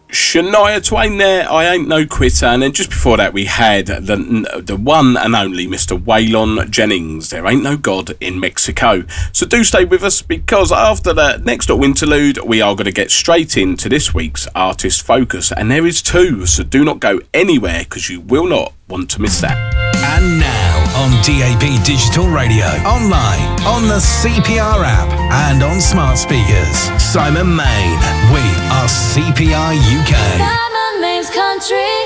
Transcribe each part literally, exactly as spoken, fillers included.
Shania Twain there, I Ain't No Quitter, and then just before that we had the the one and only Mister Waylon Jennings, There Ain't No God in Mexico. So do stay with us, because after the next little interlude we are going to get straight into this week's Artist Focus, and there is two, so do not go anywhere because you will not want to miss that. And now on D A B Digital Radio, online, on the C P R app and on smart speakers, Simon Main. We are C P R U K. Simon Main's Country.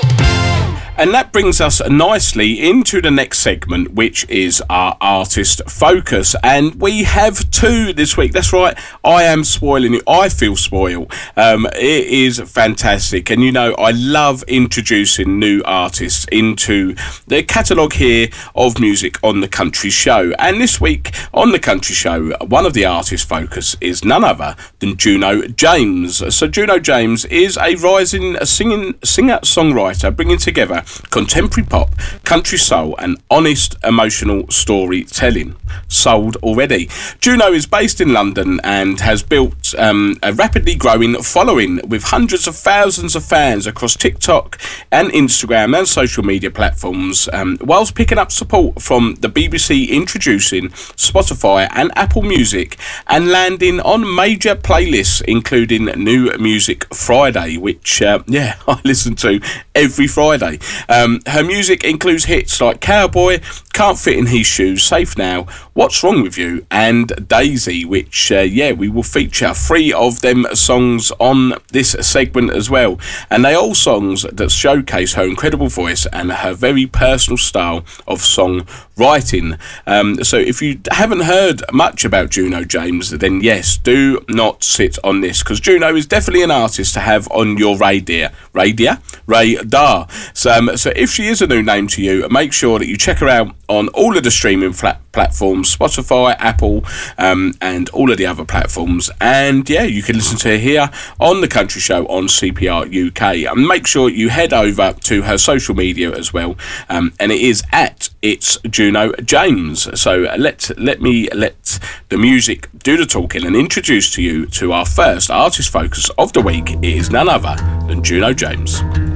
And that brings us nicely into the next segment, which is our Artist Focus. And we have two this week. That's right, I am spoiling it. I feel spoiled. Um, it is fantastic. And you know, I love introducing new artists into the catalogue here of music on The Country Show. And this week on The Country Show, one of the Artist Focus is none other than Juno James. So Juno James is a rising singing singer-songwriter, bringing together contemporary pop, country soul and honest emotional storytelling. Sold already. Juno is based in London and has built um, a rapidly growing following with hundreds of thousands of fans across TikTok and Instagram and social media platforms, um, whilst picking up support from the B B C, introducing Spotify and Apple Music, and landing on major playlists including New Music Friday, which uh, yeah I listen to every Friday. Um, her music includes hits like Cowboy, Can't Fit in His Shoes, Safe Now, What's Wrong With You and Daisy, which uh, yeah we will feature three of them songs on this segment as well, and they are all songs that showcase her incredible voice and her very personal style of song writing. Um, so if you haven't heard much about Juno James, then yes, do not sit on this, because Juno is definitely an artist to have on your radar radar radar so, um, so if she is a new name to you, make sure that you check her out on all of the streaming flat platforms, Spotify, Apple, um, and all of the other platforms. And yeah, you can listen to her here on The Country Show on C P R U K. And make sure you head over to her social media as well, um, and it is at It's Juno James. So let let me let the music do the talking and introduce to you to our first Artist Focus of the week. It is none other than Juno James.